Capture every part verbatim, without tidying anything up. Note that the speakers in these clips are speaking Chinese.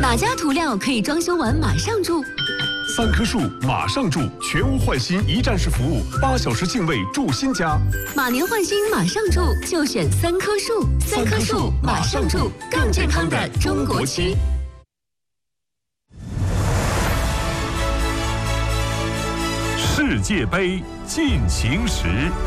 哪家涂料可以装修完马上住？ 三棵树马上住，全屋换新一站式服务，八小时净位住新家。 马年换新马上住，就选三棵树。三棵树马上住，更健康的中国区。 世界杯进行时。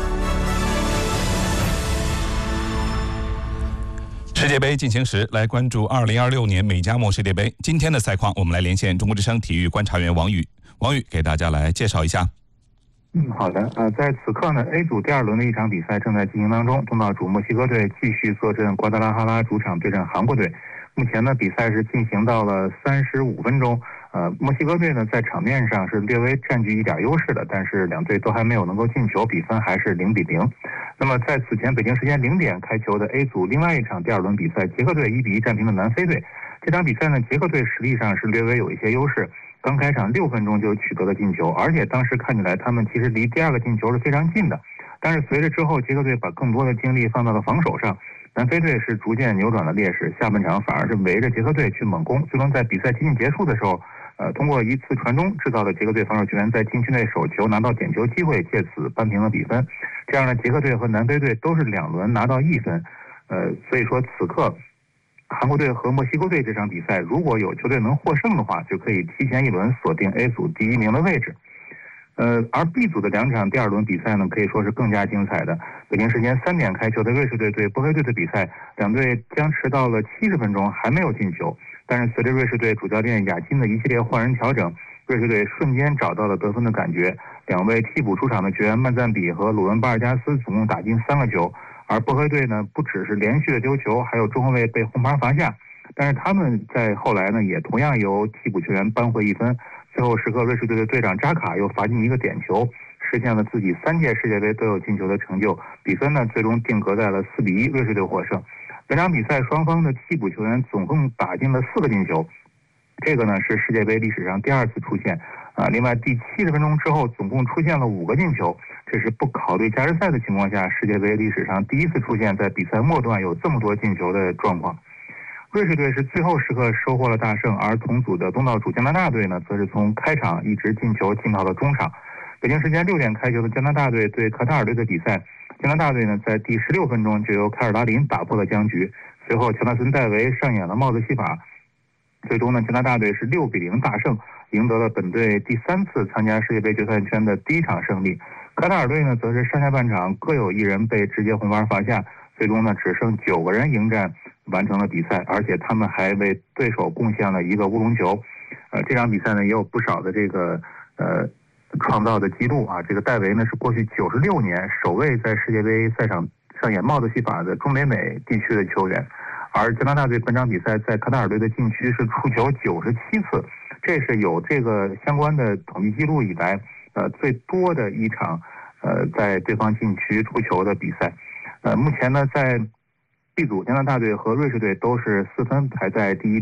世界杯进行时，来关注二零二六年美加墨世界杯今天的赛况。我们来连线中国之声体育观察员王宇，王宇给大家来介绍一下。 嗯，好的。呃，在此刻呢 ，A 组第二轮的一场比赛正在进行当中，东道主墨西哥队继续坐镇瓜达拉哈拉主场对阵韩国队。目前呢，比赛是进行到了三十五分钟。呃，墨西哥队呢在场面上是略微占据一点优势的，但是两队都还没有能够进球，比分还是零比零。那么在此前北京时间零点开球的 A 组另外一场第二轮比赛，捷克队一比一战平了南非队。这场比赛呢，捷克队实力上是略微有一些优势，刚开场六分钟就取得了进球，而且当时看起来他们其实离第二个进球是非常近的。但是随着之后捷克队把更多的精力放到了防守上，南非队是逐渐扭转了劣势，下半场反而是围着捷克队去猛攻，最终在比赛接近结束的时候，呃，通过一次传中制造了捷克队防守球员在禁区内手球拿到点球机会，借此扳平了比分。这样呢，捷克队和南非队都是两轮拿到一分。呃，所以说此刻韩国队和墨西哥队这场比赛，如果有球队能获胜的话，就可以提前一轮锁定 A 组第一名的位置。呃，而 B 组的两场第二轮比赛呢，可以说是更加精彩的。北京时间三点开球的瑞士队对波黑队的比赛，两队僵持到了七十分钟还没有进球。但是随着瑞士队主教练雅金的一系列换人调整，瑞士队瞬间找到了得分的感觉。两位替补出场的球员曼赞比和鲁文巴尔加斯总共打进三个球，而波黑队呢不只是连续的丢球，还有中后卫被红牌罚下。但是他们在后来呢也同样由替补球员扳回一分。最后时刻，瑞士队的队长扎卡又罚进一个点球，实现了自己三届世界杯都有进球的成就。比分呢最终定格在了四比一，瑞士队获胜。本场比赛双方的替补球员总共打进了四个进球，这个呢是世界杯历史上第二次出现啊。另外第七十分钟之后总共出现了五个进球，这是不考虑加时赛的情况下，世界杯历史上第一次出现在比赛末段有这么多进球的状况。瑞士队是最后时刻收获了大胜，而同组的东道主加拿大队呢，则是从开场一直进球进到了中场。北京时间六点开球的加拿大队对卡塔尔队的比赛，加拿大队呢在第十六分钟就由凯尔达林打破了僵局，随后乔纳森戴维上演了帽子戏法，最终呢加拿大队是六比零大胜，赢得了本队第三次参加世界杯决赛圈的第一场胜利。卡塔尔队呢则是上下半场各有一人被直接红牌罚下，最终呢只剩九个人迎战完成了比赛，而且他们还为对手贡献了一个乌龙球。呃，这场比赛呢也有不少的这个呃创造的记录啊。这个戴维呢是过去九十六年首位在世界杯赛场上演帽子戏法的中北美地区的球员，而加拿大队本场比赛在卡塔尔队的禁区是触球九十七次，这是有这个相关的统计记录以来呃最多的一场呃在对方禁区触球的比赛。呃，目前呢在B组加拿大队和瑞士队都是四分排在第一。